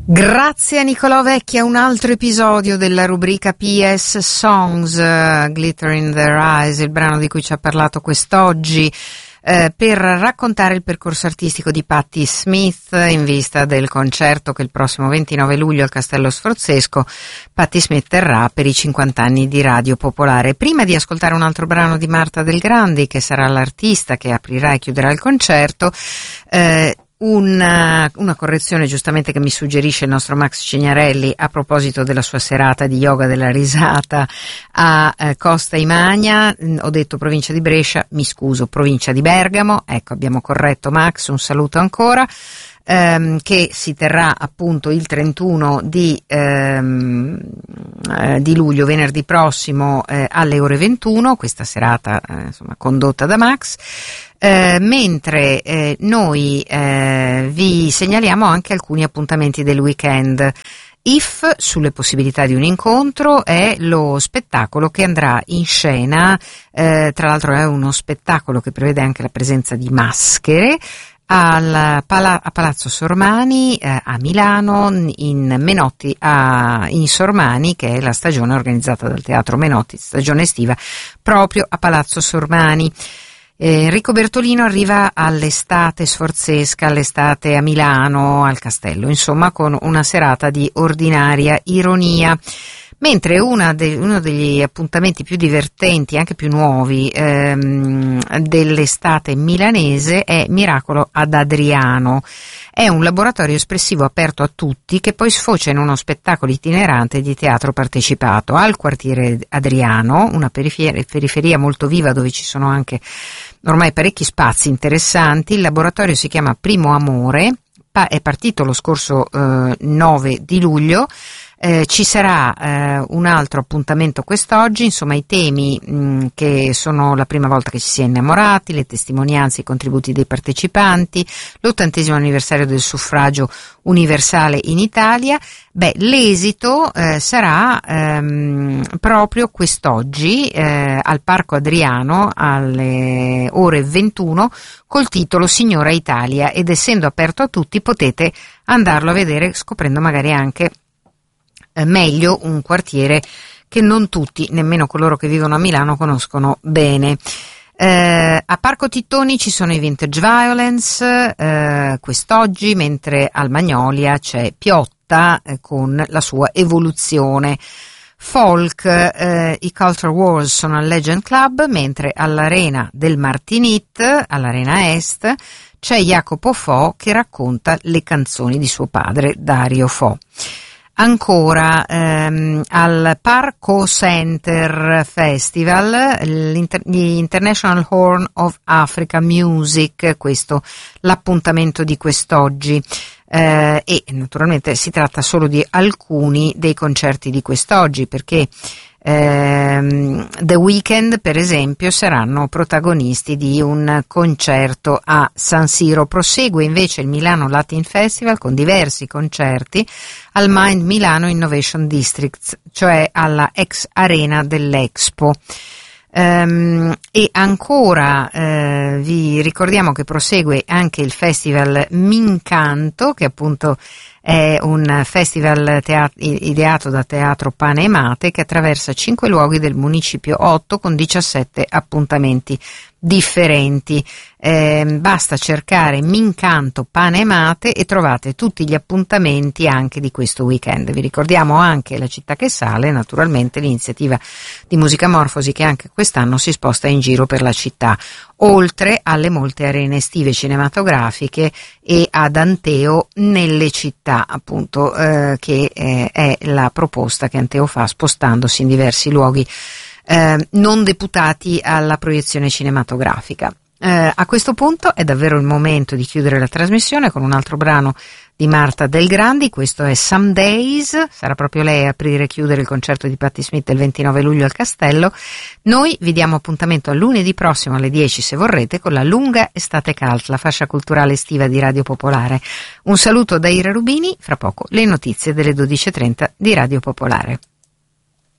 Grazie a Nicolò Vecchia, un altro episodio della rubrica PS Songs, Glitter in Their Eyes, il brano di cui ci ha parlato quest'oggi, per raccontare il percorso artistico di Patti Smith in vista del concerto che il prossimo 29 luglio al Castello Sforzesco Patti Smith terrà per i 50 anni di Radio Popolare. Prima di ascoltare un altro brano di Marta Del Grandi, che sarà l'artista che aprirà e chiuderà il concerto, una correzione giustamente che mi suggerisce il nostro Max Cignarelli a proposito della sua serata di yoga della risata a Costa Imagna. Ho detto provincia di Brescia, mi scuso, provincia di Bergamo. Ecco, abbiamo corretto Max, un saluto ancora. Che si terrà appunto il 31 di luglio, venerdì prossimo, alle ore 21, questa serata insomma condotta da Max, mentre noi vi segnaliamo anche alcuni appuntamenti del weekend. If, sulle possibilità di un incontro, è lo spettacolo che andrà in scena, tra l'altro è uno spettacolo che prevede anche la presenza di maschere, a Palazzo Sormani a Milano, in Menotti in Sormani, che è la stagione organizzata dal Teatro Menotti, stagione estiva, proprio a Palazzo Sormani. Enrico Bertolino arriva all'estate sforzesca, all'estate a Milano, al Castello, insomma con una serata di ordinaria ironia. Mentre uno degli appuntamenti più divertenti, anche più nuovi, dell'estate milanese è Miracolo ad Adriano. È un laboratorio espressivo aperto a tutti che poi sfocia in uno spettacolo itinerante di teatro partecipato al quartiere Adriano, una periferia molto viva dove ci sono anche ormai parecchi spazi interessanti. Il laboratorio si chiama Primo Amore, è partito lo scorso 9 di luglio. Ci sarà un altro appuntamento quest'oggi, insomma i temi che sono la prima volta che ci si è innamorati, le testimonianze, i contributi dei partecipanti, l'80° anniversario del suffragio universale in Italia. L'esito sarà proprio quest'oggi al Parco Adriano alle ore 21 col titolo Signora Italia, ed essendo aperto a tutti potete andarlo a vedere scoprendo magari anche meglio un quartiere che non tutti, nemmeno coloro che vivono a Milano, conoscono bene. A Parco Tittoni ci sono i Vintage Violence quest'oggi, mentre al Magnolia c'è Piotta con la sua evoluzione. Folk, i Culture Wars sono al Legend Club, mentre all'Arena del Martinit, all'Arena Est, c'è Jacopo Fo che racconta le canzoni di suo padre Dario Fo. Ancora al Parco Center Festival, l'International Horn of Africa Music, questo l'appuntamento di quest'oggi, e naturalmente si tratta solo di alcuni dei concerti di quest'oggi, perché The Weeknd per esempio saranno protagonisti di un concerto a San Siro. Prosegue invece il Milano Latin Festival con diversi concerti al Mind Milano Innovation District, cioè alla ex arena dell'Expo. E ancora vi ricordiamo che prosegue anche il festival Mincanto, che appunto è un festival ideato da Teatro Pane e Mate, che attraversa 5 luoghi del municipio 8 con 17 appuntamenti differenti. Basta cercare Mincanto Pane e Mate e trovate tutti gli appuntamenti anche di questo weekend. Vi ricordiamo anche La Città che Sale, naturalmente l'iniziativa di Musica Morfosi che anche quest'anno si sposta in giro per la città, oltre alle molte arene estive cinematografiche e ad Anteo nelle città, appunto, che è la proposta che Anteo fa spostandosi in diversi luoghi non deputati alla proiezione cinematografica. A questo punto è davvero il momento di chiudere la trasmissione con un altro brano di Marta Del Grandi. Questo è Some Days, sarà proprio lei a aprire e chiudere il concerto di Patti Smith il 29 luglio al Castello. Noi vi diamo appuntamento a lunedì prossimo alle 10 se vorrete con la lunga estate cult, la fascia culturale estiva di Radio Popolare. Un saluto da Ira Rubini, fra poco le notizie delle 12:30 di Radio Popolare.